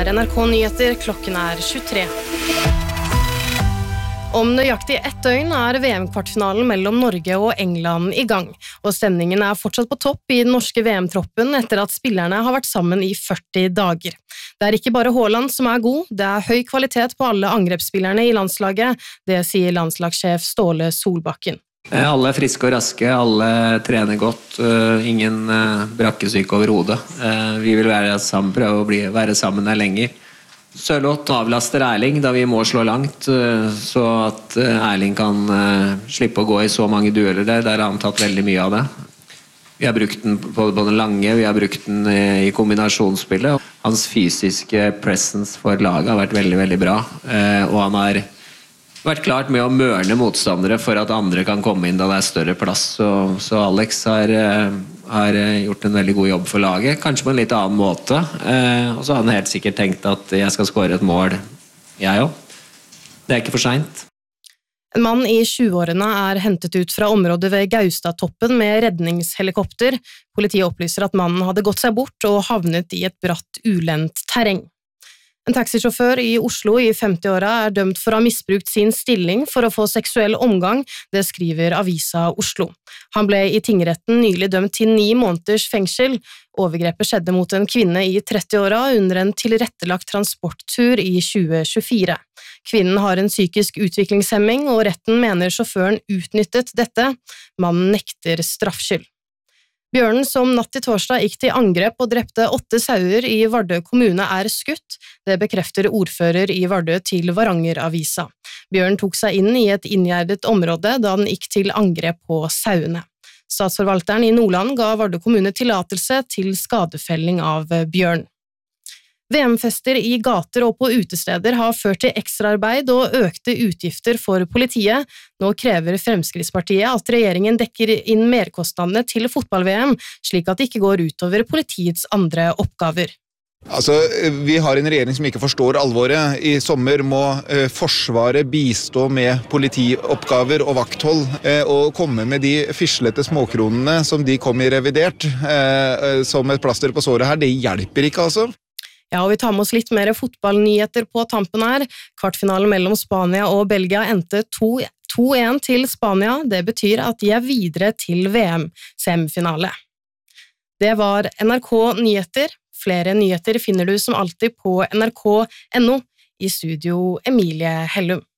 NRK Nyheter, klokken 23. Om nøyaktig ett døgn VM-kvartfinalen mellom Norge og England i gang, og stemningen fortsatt på topp i den norske VM-troppen etter at spillerne har vært sammen i 40 dager. Det ikke bare Haaland som god, det høy kvalitet på alle angrepsspillerne i landslaget, det sier landslagssjef Ståle Solbakken. Alle friske og raske, alle trener godt, ingen brakkesyke over hodet. Vi vil være sammen, prøve å være sammen der lenger. Sørloth avlaster Erling da vi må slå langt, så at Erling kan slippe å gå i så mange dueller der har han tatt veldig mye av det. Vi har brukt den på den lange, vi har brukt den i kombinasjonsspillet. Hans fysiske presence for laget har vært veldig, veldig bra, og han har vært klart med å mørne motstandere for at andre kan komme inn da det større plass. Så Alex har gjort en veldig god jobb for laget, kanskje på en litt annen måte. Og så har han helt sikkert tenkt at jeg skal skåre et mål, jeg også. Det ikke for sent. En mann i 20-årene hentet ut fra området ved Gaustatoppen med redningshelikopter. Politiet opplyser at mannen hadde gått seg bort og havnet i et bratt, ulendt terreng. En taxisjåfør i Oslo i 50-åra dømt for å ha misbrukt sin stilling for å få seksuell omgang, det skriver Avisa Oslo. Han ble i tingretten nylig dømt til 9 måneders fengsel. Overgrepet skjedde mot en kvinne i 30-åra under en tilrettelagt transporttur i 2024. Kvinnen har en psykisk utviklingshemming, og retten mener sjåføren utnyttet dette. Mannen nekter straffskyld. Bjørnen som natt til torsdag gikk til angrep og drepte 8 sauer i Vardø kommune skutt. Det bekrefter ordfører i Vardø til Varanger-avisa. Bjørnen tok seg inn i et inngjerdet område da den gikk til angrep på sauene. Statsforvalteren i Nordland ga Vardø kommune tillatelse til skadefelling av bjørn. VM-fester i gater og på utesteder har ført til ekstraarbeid og økte utgifter for politiet. Nå krever Fremskrittspartiet at regjeringen dekker inn merkostnadene til fotball-VM, slik at det ikke går utover politiets andre oppgaver. Altså, vi har en regjering som ikke forstår alvoret. I sommer må Forsvaret bistå med politioppgaver og vakthold, og komme med de fislete småkronene som de kom i revidert, som et plaster på såret her. Det hjelper ikke, altså. Ja, og vi tar med oss litt mer fotballnyheter på tampen her. Kvartfinalen mellom Spania og Belgia endte 2-1 til Spania. Det betyr at de videre til VM-semifinale. Det var NRK Nyheter. Flere nyheter finner du som alltid på nrk.no. I studio Emilie Hellum.